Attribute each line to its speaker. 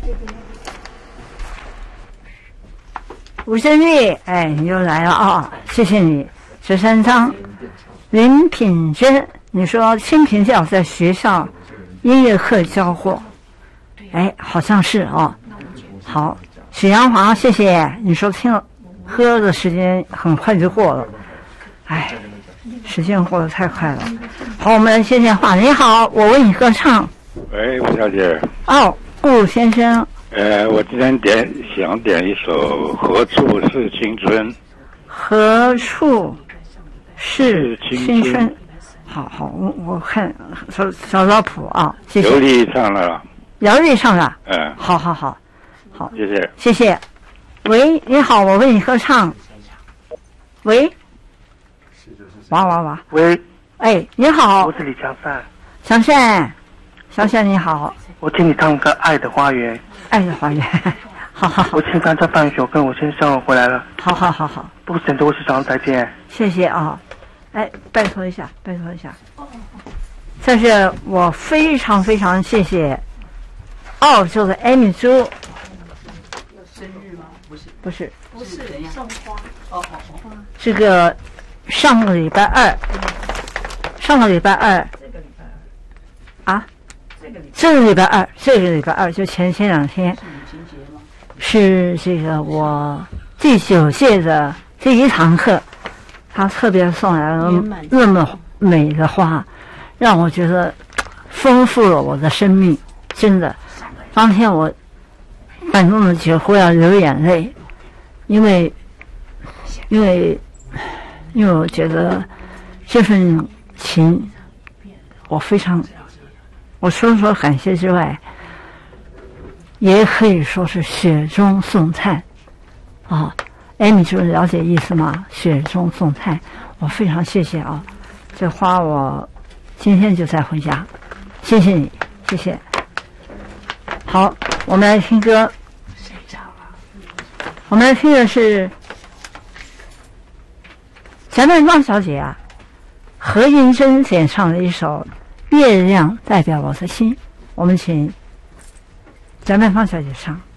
Speaker 1: 吴振玉，哎，你又来了啊！谢谢你。13章，林品珍，你说清平教在学校音乐课教过，哎，好像是哦。好，许阳华，谢谢你说喝的时间很快就过了，哎，时间过得太快了。好，我们来接电话。你好，我为你歌唱。
Speaker 2: 喂，吴小姐。
Speaker 1: 哦，顾先生。
Speaker 2: 我今天想点一首《何处是青春》。
Speaker 1: 何处是青春？好，我看找谱啊，谢谢。
Speaker 2: 刘丽唱了。
Speaker 1: 姚丽唱的。好，谢谢。喂，你好，我为你歌唱。喂，哇。
Speaker 3: 喂，
Speaker 1: 哎，你好，
Speaker 3: 我是李强善。
Speaker 1: 小善你好。
Speaker 3: 我请你唱个《爱的花园》。
Speaker 1: 爱的花园，好。
Speaker 3: 我请刚才放一首歌，我先上回来了。
Speaker 1: 好。
Speaker 3: 不省得我是早上再见。
Speaker 1: 谢谢啊，哎，拜托一下。但是我非常谢谢澳洲的艾米猪。
Speaker 4: 有生日吗？不是，送花。哦。
Speaker 1: 这个上个礼拜二。这个礼拜二就前2天，是这个我第9届的第1堂课，他特别送来了那么美的花，让我觉得丰富了我的生命。真的，当天我感动的几乎要流眼泪，因为我觉得这份情我除了感谢之外，也可以说是雪中送炭啊。艾米就是了解意思吗？雪中送炭，我非常谢谢啊。这花我今天就带回家，谢谢你，谢谢。好，我们来听歌。我们来听的是咱们汪小姐啊，何银珍演唱的一首《月亮代表我的心》，我们请翟曼芳小姐唱。